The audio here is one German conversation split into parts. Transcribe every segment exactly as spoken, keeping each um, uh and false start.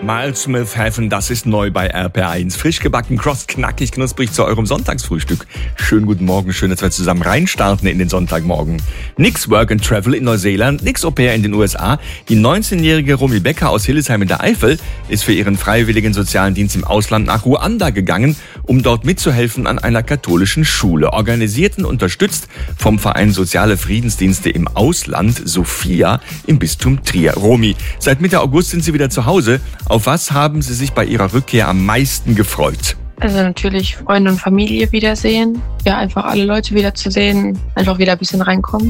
Miles Smith Heaven, das ist neu bei R P R eins. Frisch gebacken, cross, knackig, knusprig zu eurem Sonntagsfrühstück. Schönen guten Morgen, schön, dass wir zusammen reinstarten in den Sonntagmorgen. Nix Work and Travel in Neuseeland, nix Au-pair in den U S A. Die neunzehnjährige Romy Becker aus Hillesheim in der Eifel ist für ihren freiwilligen sozialen Dienst im Ausland nach Ruanda gegangen, um dort mitzuhelfen an einer katholischen Schule. Organisiert und unterstützt vom Verein Soziale Friedensdienste im Ausland, Sophia, im Bistum Trier. Romy, seit Mitte August sind Sie wieder zu Hause. Auf was haben Sie sich bei Ihrer Rückkehr am meisten gefreut? Also natürlich Freunde und Familie wiedersehen. Ja, einfach alle Leute wiederzusehen. Einfach wieder ein bisschen reinkommen.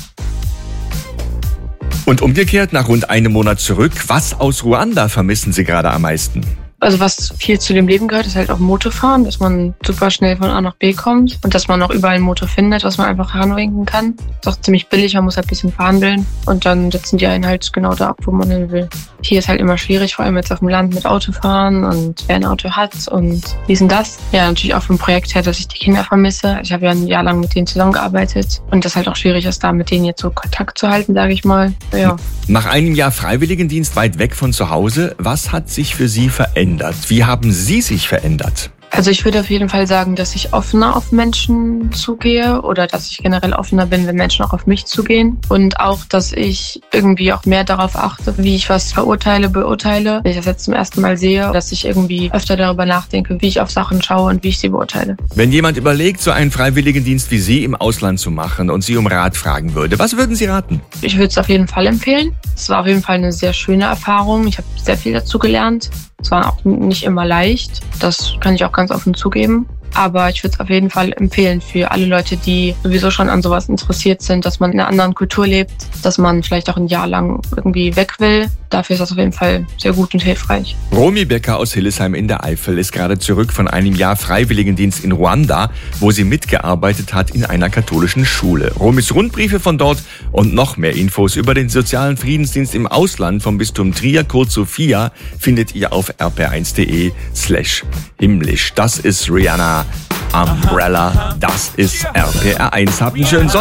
Und umgekehrt, nach rund einem Monat zurück, was aus Ruanda vermissen Sie gerade am meisten? Also was viel zu dem Leben gehört, ist halt auch Motorfahren, dass man super schnell von A nach B kommt und dass man auch überall ein Motor findet, was man einfach heranwinken kann. Ist auch ziemlich billig, man muss halt ein bisschen verhandeln und dann setzen die einen halt genau da ab, wo man hin will. Hier ist halt immer schwierig, vor allem jetzt auf dem Land mit Autofahren und wer ein Auto hat und dies und das. Ja, natürlich auch vom Projekt her, dass ich die Kinder vermisse. Ich habe ja ein Jahr lang mit denen zusammengearbeitet und das halt auch schwierig ist, da mit denen jetzt so Kontakt zu halten, sage ich mal. Ja. Nach einem Jahr Freiwilligendienst weit weg von zu Hause, was hat sich für Sie verändert? Wie haben Sie sich verändert? Also ich würde auf jeden Fall sagen, dass ich offener auf Menschen zugehe oder dass ich generell offener bin, wenn Menschen auch auf mich zugehen. Und auch, dass ich irgendwie auch mehr darauf achte, wie ich was verurteile, beurteile. Wenn ich das jetzt zum ersten Mal sehe, dass ich irgendwie öfter darüber nachdenke, wie ich auf Sachen schaue und wie ich sie beurteile. Wenn jemand überlegt, so einen Freiwilligendienst wie Sie im Ausland zu machen und Sie um Rat fragen würde, was würden Sie raten? Ich würde es auf jeden Fall empfehlen. Es war auf jeden Fall eine sehr schöne Erfahrung. Ich habe sehr viel dazu gelernt. Es war auch nicht immer leicht. Das kann ich auch ganz offen zugeben. Aber ich würde es auf jeden Fall empfehlen für alle Leute, die sowieso schon an sowas interessiert sind, dass man in einer anderen Kultur lebt, dass man vielleicht auch ein Jahr lang irgendwie weg will. Dafür ist das auf jeden Fall sehr gut und hilfreich. Romy Becker aus Hillesheim in der Eifel ist gerade zurück von einem Jahr Freiwilligendienst in Ruanda, wo sie mitgearbeitet hat in einer katholischen Schule. Romys Rundbriefe von dort und noch mehr Infos über den sozialen Friedensdienst im Ausland vom Bistum Trier, kurz Sophia, findet ihr auf r p r eins punkt d e slash himmlisch. Das ist Rihanna Umbrella. Das ist R P R eins. Habt einen schönen Sonntag.